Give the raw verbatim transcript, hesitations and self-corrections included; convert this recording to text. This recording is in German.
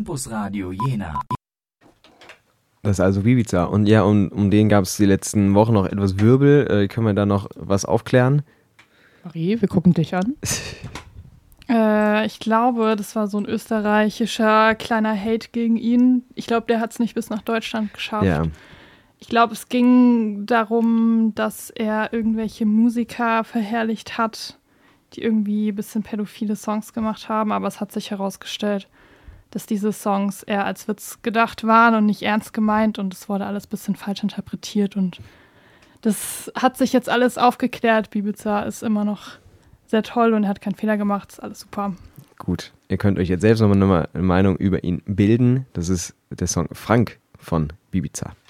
Campus Radio Jena. Das ist also Bibiza. Und ja, um, um den gab es die letzten Wochen noch etwas Wirbel. Äh, können wir da noch was aufklären? Marie, wir gucken dich an. äh, ich glaube, das war so ein österreichischer kleiner Hate gegen ihn. Ich glaube, der hat es nicht bis nach Deutschland geschafft. Ja. Ich glaube, es ging darum, dass er irgendwelche Musiker verherrlicht hat, die irgendwie ein bisschen pädophile Songs gemacht haben. Aber es hat sich herausgestellt, dass diese Songs eher als Witz gedacht waren und nicht ernst gemeint. Und es wurde alles ein bisschen falsch interpretiert. Und das hat sich jetzt alles aufgeklärt. Bibiza ist immer noch sehr toll und er hat keinen Fehler gemacht. Ist alles super. Gut, ihr könnt euch jetzt selbst nochmal eine Meinung über ihn bilden. Das ist der Song Frank von Bibiza.